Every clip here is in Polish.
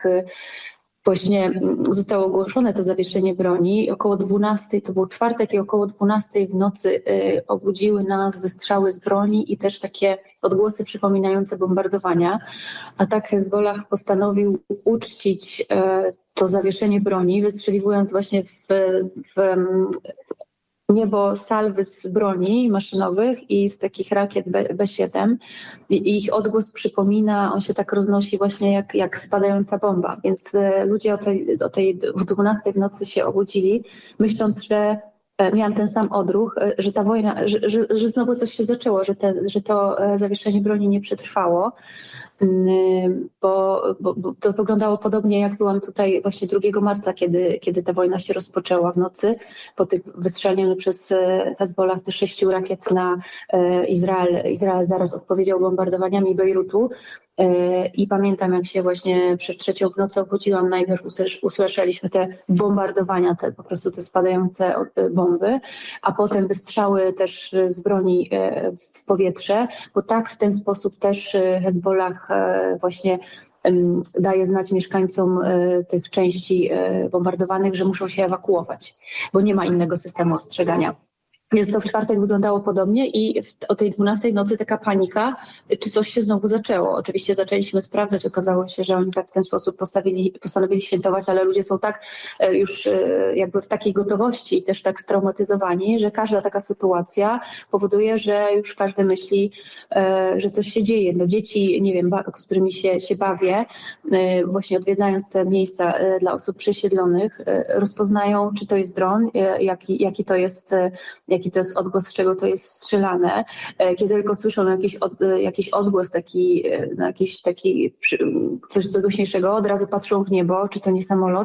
właśnie zostało ogłoszone to zawieszenie broni. Około 12, to był czwartek i około 12 w nocy obudziły nas wystrzały z broni i też takie odgłosy przypominające bombardowania. A tak Hezbollah postanowił uczcić to zawieszenie broni, wystrzeliwując właśnie w niebo salwy z broni maszynowych i z takich rakiet B-7 i ich odgłos przypomina, on się tak roznosi właśnie jak spadająca bomba, więc ludzie w 12 w nocy się obudzili, myśląc, że miałam ten sam odruch, że ta wojna, że znowu coś się zaczęło, że to zawieszenie broni nie przetrwało. Bo to wyglądało podobnie, jak byłam tutaj właśnie 2 marca, kiedy ta wojna się rozpoczęła w nocy, po tych wystrzelonych przez Hezbollah te 6 rakiet na Izrael. Izrael zaraz odpowiedział bombardowaniami Bejrutu. I pamiętam, jak się właśnie przed 3 w nocy obudziłam, najpierw usłyszeliśmy te bombardowania, po prostu te spadające bomby, a potem wystrzały też z broni w powietrze, bo tak w ten sposób też Hezbollah właśnie daje znać mieszkańcom tych części bombardowanych, że muszą się ewakuować, bo nie ma innego systemu ostrzegania. Więc to w czwartek wyglądało podobnie i o tej 12 nocy taka panika, czy coś się znowu zaczęło. Oczywiście zaczęliśmy sprawdzać, okazało się, że oni tak w ten sposób postanowili świętować, ale ludzie są tak już jakby w takiej gotowości i też tak straumatyzowani, że każda taka sytuacja powoduje, że już każdy myśli, że coś się dzieje. No dzieci, nie wiem, z którymi się bawię, właśnie odwiedzając te miejsca dla osób przesiedlonych, rozpoznają, czy to jest dron, jaki to jest odgłos, z czego to jest strzelane. Kiedy tylko słyszą jakiś odgłos, taki coś głośniejszego, od razu patrzą w niebo, czy to nie samolot.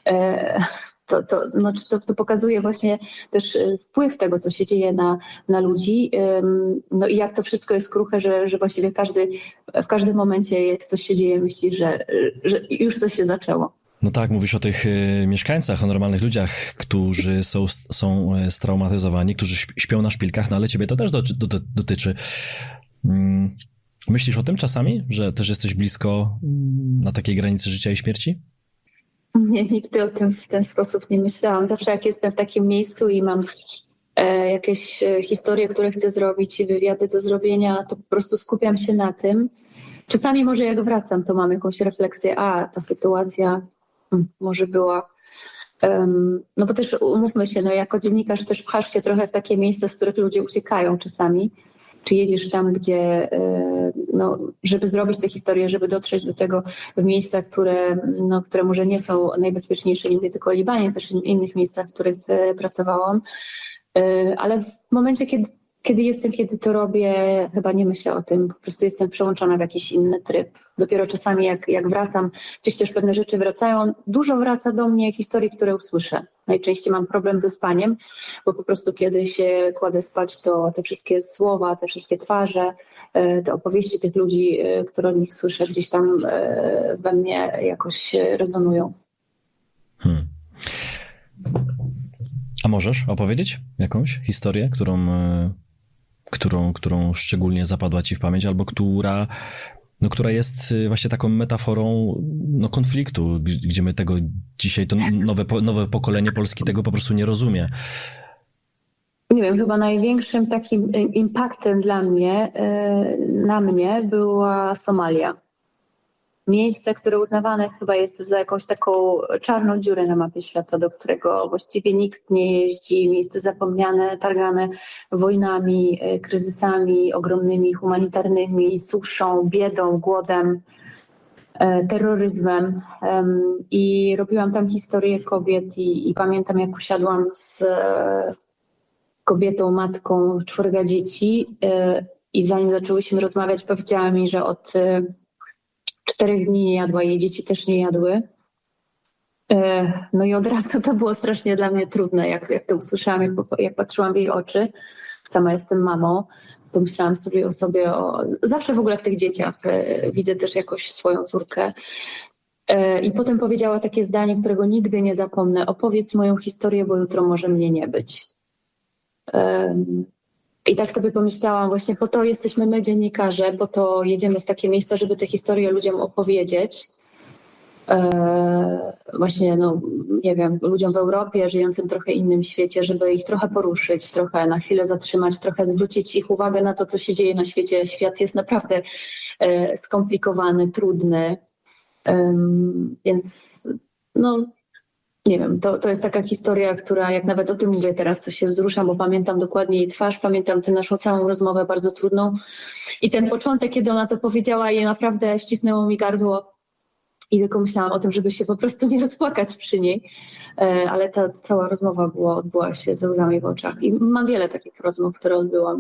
To pokazuje właśnie też wpływ tego, co się dzieje na ludzi. No i jak to wszystko jest kruche, że właściwie w każdym momencie, jak coś się dzieje, myśli, że już coś się zaczęło. No tak, mówisz o tych mieszkańcach, o normalnych ludziach, którzy są straumatyzowani, którzy śpią na szpilkach, no ale ciebie to też dotyczy. Myślisz o tym czasami, że też jesteś blisko na takiej granicy życia i śmierci? Nie, nigdy o tym w ten sposób nie myślałam. Zawsze jak jestem w takim miejscu i mam jakieś historie, które chcę zrobić i wywiady do zrobienia, to po prostu skupiam się na tym. Czasami może jak wracam, to mam jakąś refleksję, ta sytuacja może była, no bo też umówmy się, no jako dziennikarz też pchasz się trochę w takie miejsca, z których ludzie uciekają czasami, czy jedziesz tam, gdzie, no, żeby zrobić tę historię, żeby dotrzeć do tego w miejscach, które może nie są najbezpieczniejsze, nie mówię tylko o Libanie, też w innych miejscach, w których pracowałam, ale w momencie, kiedy to robię, chyba nie myślę o tym, po prostu jestem przełączona w jakiś inny tryb. Dopiero czasami jak wracam, gdzieś też pewne rzeczy wracają, dużo wraca do mnie historii, które usłyszę. Najczęściej mam problem ze spaniem, bo po prostu kiedy się kładę spać, to te wszystkie słowa, te wszystkie twarze, te opowieści tych ludzi, które od nich słyszę, gdzieś tam we mnie jakoś rezonują. A możesz opowiedzieć jakąś historię, którą szczególnie zapadła ci w pamięć, albo która jest właśnie taką metaforą konfliktu, gdzie my tego dzisiaj, to nowe pokolenie Polski tego po prostu nie rozumie. Nie wiem, chyba największym takim impaktem na mnie była Somalia. Miejsce, które uznawane chyba jest za jakąś taką czarną dziurę na mapie świata, do którego właściwie nikt nie jeździ. Miejsce zapomniane, targane wojnami, kryzysami ogromnymi, humanitarnymi, suszą, biedą, głodem, terroryzmem. I robiłam tam historię kobiet i pamiętam, jak usiadłam z kobietą, matką 4 dzieci i zanim zaczęłyśmy rozmawiać, powiedziała mi, że od 4 dni nie jadła, jej dzieci też nie jadły. No i od razu to było strasznie dla mnie trudne, jak to usłyszałam, jak patrzyłam w jej oczy. Sama jestem mamą, pomyślałam sobie zawsze w ogóle w tych dzieciach widzę też jakoś swoją córkę. I potem powiedziała takie zdanie, którego nigdy nie zapomnę: opowiedz moją historię, bo jutro może mnie nie być. I tak sobie pomyślałam, właśnie po to jesteśmy my, dziennikarze, po to jedziemy w takie miejsca, żeby te historie ludziom opowiedzieć. właśnie, no nie wiem, ludziom w Europie żyjącym w trochę innym świecie, żeby ich trochę poruszyć, trochę na chwilę zatrzymać, trochę zwrócić ich uwagę na to, co się dzieje na świecie. Świat jest naprawdę skomplikowany, trudny, więc no nie wiem, to jest taka historia, która jak nawet o tym mówię teraz, to się wzruszam, bo pamiętam dokładnie jej twarz, pamiętam tę naszą całą rozmowę bardzo trudną i ten początek, kiedy ona to powiedziała i naprawdę ścisnęło mi gardło i tylko myślałam o tym, żeby się po prostu nie rozpłakać przy niej, ale ta cała rozmowa odbyła się ze łzami w oczach i mam wiele takich rozmów, które odbyłam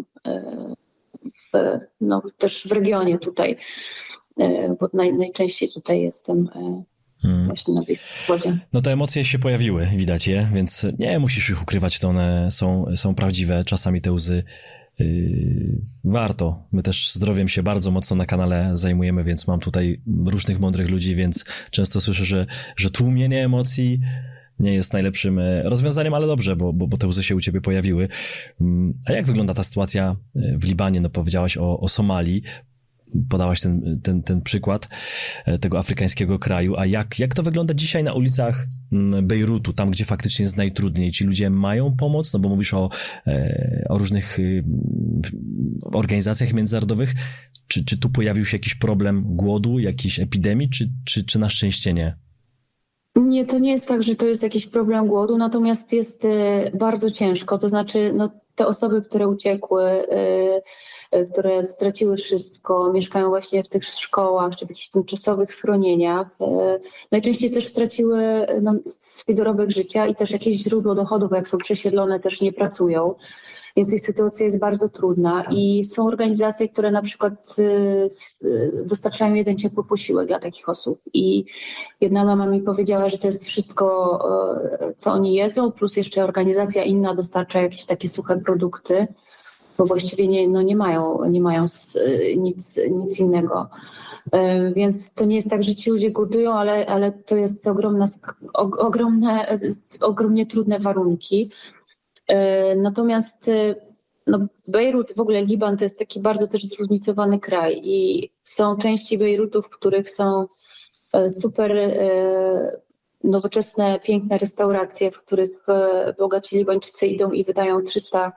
też w regionie tutaj, bo najczęściej tutaj jestem właśnie na Bliskim Wschodzie. No te emocje się pojawiły, widać je, więc nie musisz ich ukrywać, to one są prawdziwe, czasami te łzy warto. My też zdrowiem się bardzo mocno na kanale zajmujemy, więc mam tutaj różnych mądrych ludzi, więc często słyszę, że tłumienie emocji nie jest najlepszym rozwiązaniem, ale dobrze, bo te łzy się u ciebie pojawiły. A jak wygląda ta sytuacja w Libanie? No powiedziałaś o Somalii, podałaś ten przykład tego afrykańskiego kraju, a jak to wygląda dzisiaj na ulicach Bejrutu, tam gdzie faktycznie jest najtrudniej? Ci ludzie mają pomoc? No bo mówisz o różnych organizacjach międzynarodowych. Czy tu pojawił się jakiś problem głodu, jakiejś epidemii, czy na szczęście nie? Nie, to nie jest tak, że to jest jakiś problem głodu, natomiast jest bardzo ciężko. To znaczy, no, te osoby, które uciekły, które straciły wszystko, mieszkają właśnie w tych szkołach czy w jakichś tymczasowych schronieniach, najczęściej też straciły swój dorobek życia i też jakieś źródło dochodów, jak są przesiedlone, też nie pracują. Więc ich sytuacja jest bardzo trudna i są organizacje, które na przykład dostarczają jeden ciepły posiłek dla takich osób. I jedna mama mi powiedziała, że to jest wszystko, co oni jedzą, plus jeszcze organizacja inna dostarcza jakieś takie suche produkty, bo właściwie nie mają nic innego. Więc to nie jest tak, że ci ludzie głodują, ale to jest ogromnie trudne warunki. Natomiast Bejrut, w ogóle Liban, to jest taki bardzo też zróżnicowany kraj i są części Bejrutu, w których są super nowoczesne, piękne restauracje, w których bogaci Libańczycy idą i wydają $300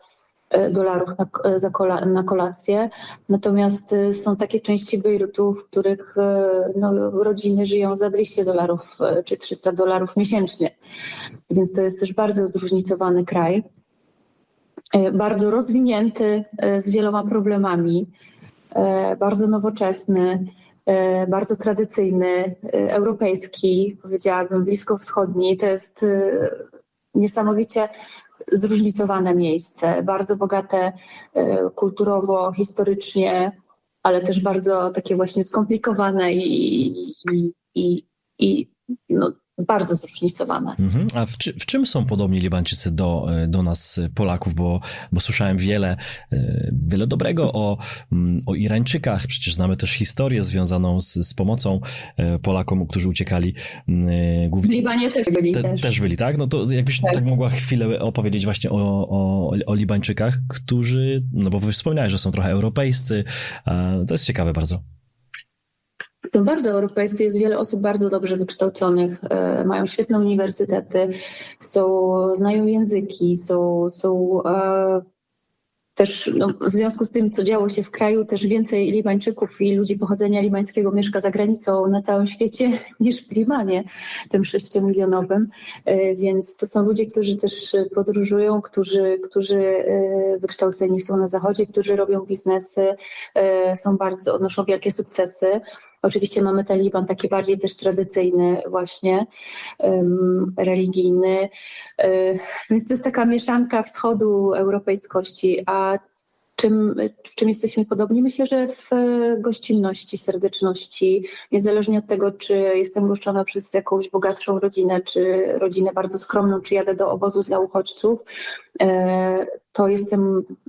na kolację. Natomiast są takie części Bejrutu, w których rodziny żyją za $200 czy $300 miesięcznie. Więc to jest też bardzo zróżnicowany kraj. Bardzo rozwinięty, z wieloma problemami, bardzo nowoczesny, bardzo tradycyjny, europejski, powiedziałabym bliskowschodni. To jest niesamowicie zróżnicowane miejsce, bardzo bogate kulturowo, historycznie, ale też bardzo takie właśnie skomplikowane i bardzo zróżnicowane. A w czym są podobni Libańczycy do nas, Polaków? Bo słyszałem wiele dobrego o Irańczykach. Przecież znamy też historię związaną z pomocą Polakom, którzy uciekali. W Libanie też byli. Też byli, tak? No to jakbyś tak mogła chwilę opowiedzieć właśnie o Libańczykach, którzy, no bo wspomniałeś, że są trochę europejscy. To jest ciekawe bardzo. Są bardzo europejscy, jest wiele osób bardzo dobrze wykształconych, mają świetne uniwersytety, znają języki, są też w związku z tym, co działo się w kraju, też więcej Libańczyków i ludzi pochodzenia libańskiego mieszka za granicą na całym świecie niż w Libanie, tym 6-milionowym. Więc to są ludzie, którzy też podróżują, którzy wykształceni są na zachodzie, którzy robią biznesy, odnoszą wielkie sukcesy. Oczywiście mamy ten Liban taki bardziej też tradycyjny właśnie, religijny, więc to jest taka mieszanka wschodu europejskości, a w czym jesteśmy podobni? Myślę, że w gościnności, serdeczności, niezależnie od tego, czy jestem goszczona przez jakąś bogatszą rodzinę, czy rodzinę bardzo skromną, czy jadę do obozu dla uchodźców, to jestem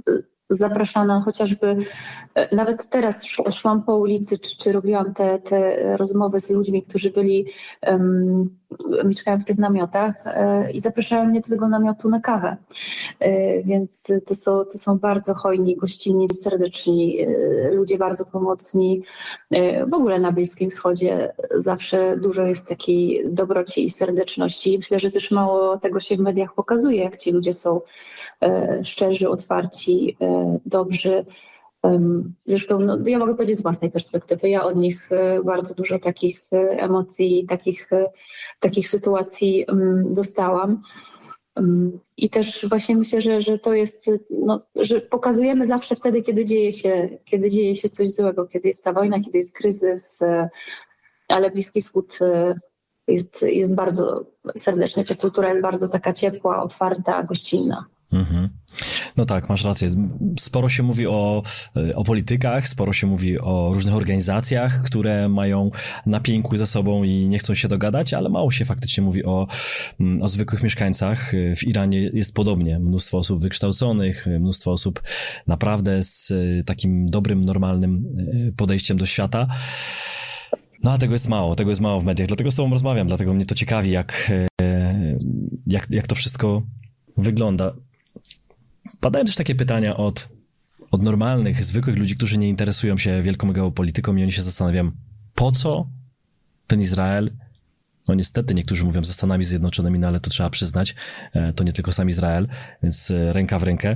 zapraszano chociażby, nawet teraz szłam po ulicy, czy robiłam te rozmowy z ludźmi, którzy mieszkają w tych namiotach i zapraszają mnie do tego namiotu na kawę. Więc to są bardzo hojni, gościnni, serdeczni, ludzie bardzo pomocni. W ogóle na Bliskim Wschodzie zawsze dużo jest takiej dobroci i serdeczności. Myślę, że też mało tego się w mediach pokazuje, jak ci ludzie są szczerzy, otwarci, dobrzy. Zresztą ja mogę powiedzieć z własnej perspektywy, ja od nich bardzo dużo takich emocji, takich sytuacji dostałam. I też właśnie myślę, że to jest, że pokazujemy zawsze wtedy, kiedy dzieje się coś złego, kiedy jest ta wojna, kiedy jest kryzys, ale Bliski Wschód jest bardzo serdeczny, ta kultura jest bardzo taka ciepła, otwarta, gościnna. Mhm. No tak, masz rację. Sporo się mówi o politykach, sporo się mówi o różnych organizacjach, które mają napięku ze sobą i nie chcą się dogadać, ale mało się faktycznie mówi o zwykłych mieszkańcach. W Iranie jest podobnie. Mnóstwo osób wykształconych, mnóstwo osób naprawdę z takim dobrym, normalnym podejściem do świata. No a tego jest mało w mediach, dlatego z tobą rozmawiam, dlatego mnie to ciekawi, jak to wszystko wygląda. Padają też takie pytania od normalnych, zwykłych ludzi, którzy nie interesują się wielką geopolityką i oni się zastanawiają, po co ten Izrael, no niestety niektórzy mówią ze Stanami Zjednoczonymi, no ale to trzeba przyznać, to nie tylko sam Izrael, więc ręka w rękę.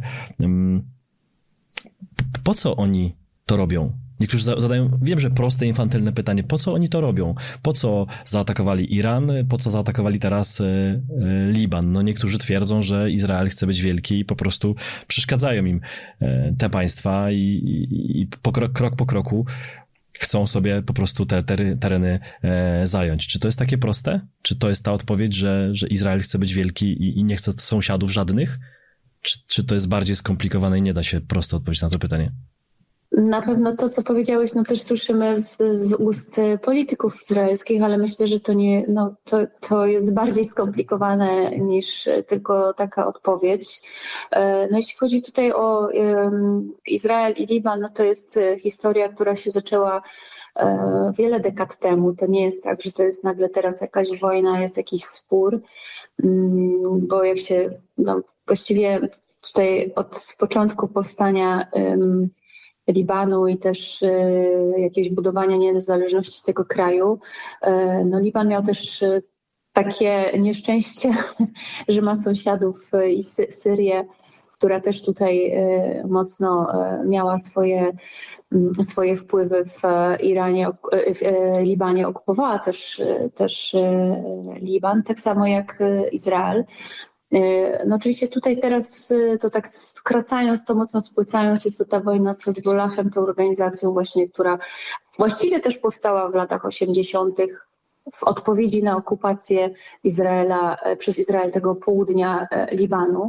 Po co oni to robią? Niektórzy zadają, wiem, że proste, infantylne pytanie, po co oni to robią? Po co zaatakowali Iran? Po co zaatakowali teraz Liban? No niektórzy twierdzą, że Izrael chce być wielki i po prostu przeszkadzają im te państwa i krok po kroku chcą sobie po prostu te tereny zająć. Czy to jest takie proste? Czy to jest ta odpowiedź, że Izrael chce być wielki i nie chce sąsiadów żadnych? Czy to jest bardziej skomplikowane i nie da się prosto odpowiedzieć na to pytanie? Na pewno to, co powiedziałeś, też słyszymy z ust polityków izraelskich, ale myślę, że to jest bardziej skomplikowane niż tylko taka odpowiedź. No jeśli chodzi tutaj o Izrael i Liban, to jest historia, która się zaczęła wiele dekad temu. To nie jest tak, że to jest nagle teraz jakaś wojna, jest jakiś spór, bo jak się właściwie tutaj od początku powstania Libanu i też jakieś budowania niezależności tego kraju. No Liban miał też takie nieszczęście, że ma sąsiadów i Syrię, która też tutaj mocno miała swoje wpływy w Iranie, w Libanie, okupowała też Liban, tak samo jak Izrael. No oczywiście tutaj teraz to tak skracając, to mocno spłycając, jest to ta wojna z Hezbollahem, tą organizacją właśnie, która właściwie też powstała w latach 80. w odpowiedzi na okupację Izraela, przez Izrael tego południa Libanu,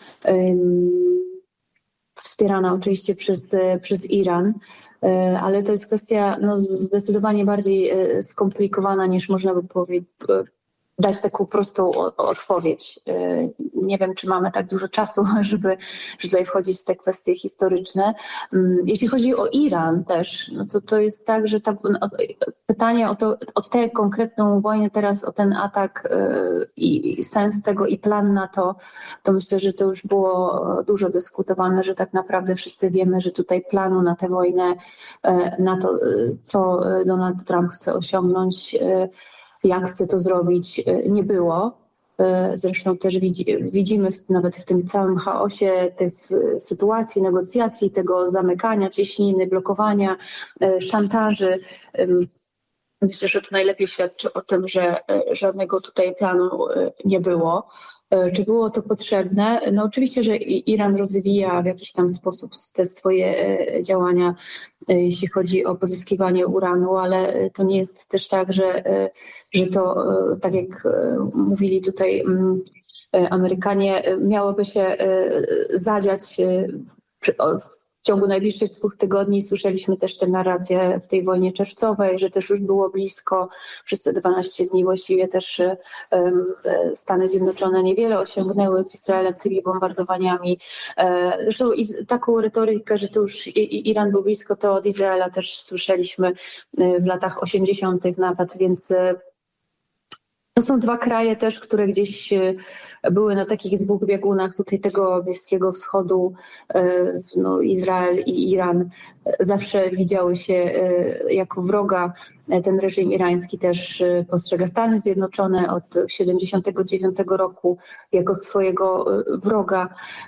wspierana oczywiście przez Iran. Ale to jest kwestia zdecydowanie bardziej skomplikowana niż można by powiedzieć, dać taką prostą odpowiedź. Nie wiem, czy mamy tak dużo czasu, żeby tutaj wchodzić w te kwestie historyczne. Jeśli chodzi o Iran też, to jest tak, że pytanie o tę konkretną wojnę teraz, o ten atak i sens tego i plan na to myślę, że to już było dużo dyskutowane, że tak naprawdę wszyscy wiemy, że tutaj planu na tę wojnę, na to, co Donald Trump chce osiągnąć, jak chce to zrobić, nie było. Zresztą też widzimy nawet w tym całym chaosie tych sytuacji, negocjacji, tego zamykania cieśniny, blokowania, szantaży. Myślę, że to najlepiej świadczy o tym, że żadnego tutaj planu nie było. Czy było to potrzebne? No oczywiście, że Iran rozwija w jakiś tam sposób te swoje działania, jeśli chodzi o pozyskiwanie uranu, ale to nie jest też tak, że to, tak jak mówili tutaj Amerykanie, miałoby się zadziać ciągu najbliższych 2 tygodni słyszeliśmy też tę narrację w tej wojnie czerwcowej, że też już było blisko. Przez te 12 dni właściwie też Stany Zjednoczone niewiele osiągnęły z Izraelem tymi bombardowaniami. Zresztą taką retorykę, że to już Iran był blisko, to od Izraela też słyszeliśmy w latach 80. nawet, więc to są 2 kraje też, które gdzieś były na takich 2 biegunach tutaj tego Bliskiego Wschodu, Izrael i Iran. Zawsze widziały się jako wroga. Ten reżim irański też postrzega Stany Zjednoczone od 1979 roku jako swojego wroga.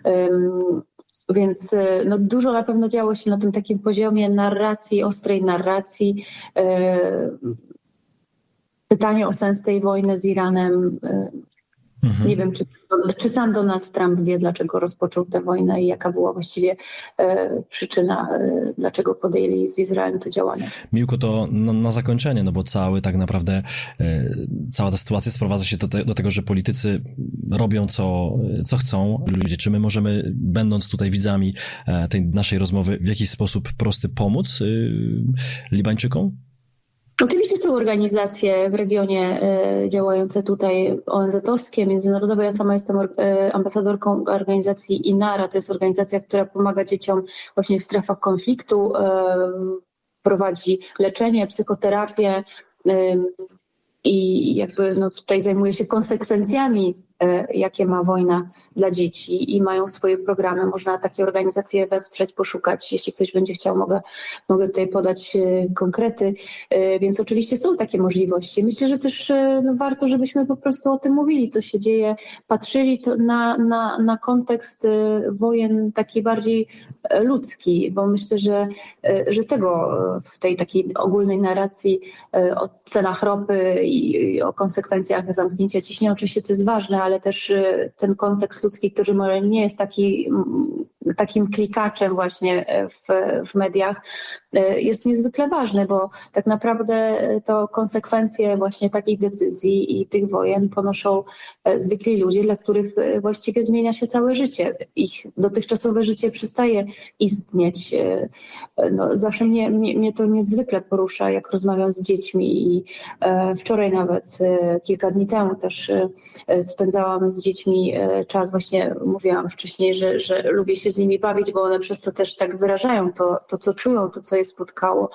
Więc dużo na pewno działo się na tym takim poziomie narracji, ostrej narracji. Pytanie o sens tej wojny z Iranem. Nie wiem, czy sam Donald Trump wie, dlaczego rozpoczął tę wojnę i jaka była właściwie przyczyna, dlaczego podjęli z Izraelem te działania. Miłko, to na zakończenie, bo tak naprawdę cała ta sytuacja sprowadza się do tego, że politycy robią co chcą. Ludzie, czy my możemy, będąc tutaj widzami tej naszej rozmowy, w jakiś sposób prosty pomóc Libańczykom? Oczywiście są organizacje w regionie działające tutaj, ONZ-owskie, międzynarodowe. Ja sama jestem ambasadorką organizacji INARA. To jest organizacja, która pomaga dzieciom właśnie w strefach konfliktu, prowadzi leczenie, psychoterapię i jakby tutaj zajmuje się konsekwencjami, jakie ma wojna dla dzieci i mają swoje programy. Można takie organizacje wesprzeć, poszukać. Jeśli ktoś będzie chciał, mogę tutaj podać konkrety. Więc oczywiście są takie możliwości. Myślę, że też warto, żebyśmy po prostu o tym mówili, co się dzieje, patrzyli to na kontekst wojen taki bardziej ludzki, bo myślę, że tego w tej takiej ogólnej narracji o cenach ropy i o konsekwencjach zamknięcia ciśnienia, oczywiście to jest ważne, ale też ten kontekst ludzki, który może nie jest takim klikaczem właśnie w mediach, jest niezwykle ważny, bo tak naprawdę to konsekwencje właśnie takich decyzji i tych wojen ponoszą zwykli ludzie, dla których właściwie zmienia się całe życie. Ich dotychczasowe życie przestaje istnieć. Zawsze mnie to niezwykle porusza, jak rozmawiam z dziećmi i wczoraj nawet, kilka dni temu też spędzałam z dziećmi czas, właśnie mówiłam wcześniej, że lubię się z nimi bawić, bo one przez to też tak wyrażają to co czują, to co je spotkało.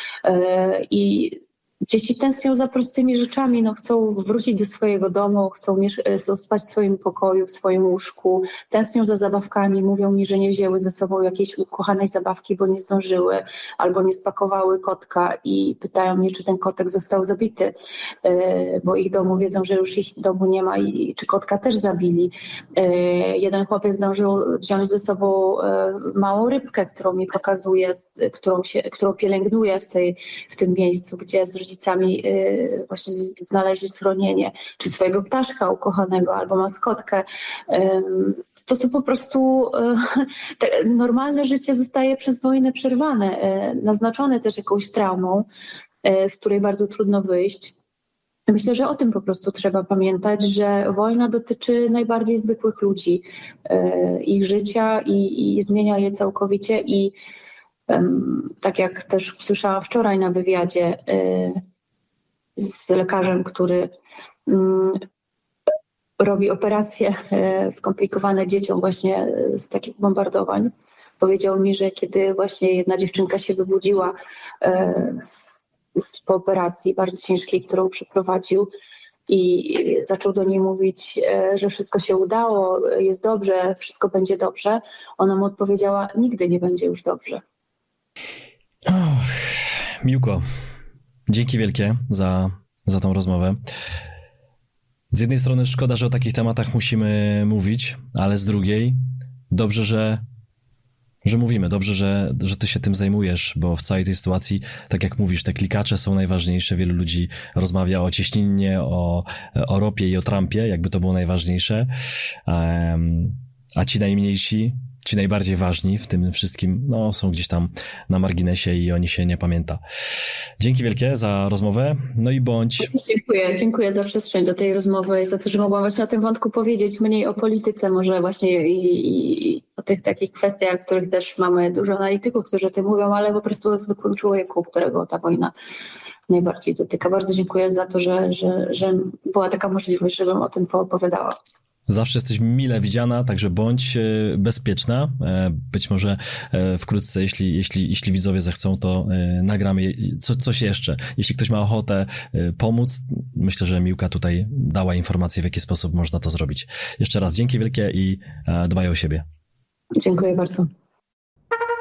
I dzieci tęsknią za prostymi rzeczami, chcą wrócić do swojego domu, chcą spać w swoim pokoju, w swoim łóżku, tęsknią za zabawkami, mówią mi, że nie wzięły ze sobą jakiejś ukochanej zabawki, bo nie zdążyły, albo nie spakowały kotka i pytają mnie, czy ten kotek został zabity, bo ich domu wiedzą, że już ich domu nie ma i czy kotka też zabili. Jeden chłopiec zdążył wziąć ze sobą małą rybkę, którą mi pokazuje, którą pielęgnuje w tym miejscu, gdzie z rodzicami właśnie znaleźli schronienie, czy swojego ptaszka ukochanego, albo maskotkę. To są po prostu normalne życie zostaje przez wojnę przerwane, naznaczone też jakąś traumą, z której bardzo trudno wyjść. Myślę, że o tym po prostu trzeba pamiętać, że wojna dotyczy najbardziej zwykłych ludzi, ich życia i zmienia je całkowicie i tak jak też usłyszałam wczoraj na wywiadzie z lekarzem, który robi operacje skomplikowane dzieciom właśnie z takich bombardowań. Powiedział mi, że kiedy właśnie jedna dziewczynka się wybudziła po operacji bardzo ciężkiej, którą przeprowadził i zaczął do niej mówić, że wszystko się udało, jest dobrze, wszystko będzie dobrze. Ona mu odpowiedziała, nigdy nie będzie już dobrze. Miłko, dzięki wielkie za tą rozmowę. Z jednej strony szkoda, że o takich tematach musimy mówić, ale z drugiej dobrze, że mówimy, dobrze, że ty się tym zajmujesz, bo w całej tej sytuacji, tak jak mówisz, te klikacze są najważniejsze. Wielu ludzi rozmawia o cieśninie, o ropie i o Trumpie, jakby to było najważniejsze, a ci najmniejsi, ci najbardziej ważni w tym wszystkim, są gdzieś tam na marginesie i o nich się nie pamięta. Dzięki wielkie za rozmowę, i bądź... Dziękuję za przestrzeń do tej rozmowy i za to, że mogłam właśnie o tym wątku powiedzieć, mniej o polityce może właśnie i o o tych takich kwestiach, w których też mamy dużo analityków, którzy o tym mówią, ale po prostu o zwykłym człowieku, którego ta wojna najbardziej dotyka. Bardzo dziękuję za to, że była taka możliwość, żebym o tym poopowiadała. Zawsze jesteś mile widziana, także bądź bezpieczna. Być może wkrótce, jeśli widzowie zechcą, to nagramy coś jeszcze. Jeśli ktoś ma ochotę pomóc, myślę, że Miłka tutaj dała informację, w jaki sposób można to zrobić. Jeszcze raz dzięki wielkie i dbaj o siebie. Dziękuję bardzo.